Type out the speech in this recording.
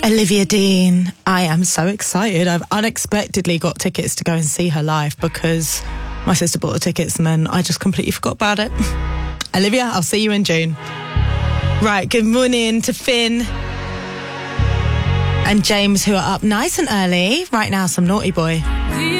Olivia Dean. I am so excited. I've unexpectedly got tickets to go and see her live because my sister bought the tickets and then I just completely forgot about it. Olivia, I'll see you in June. Right, good morning to Finn and James, who are up nice and early. Right now, some Naughty Boy.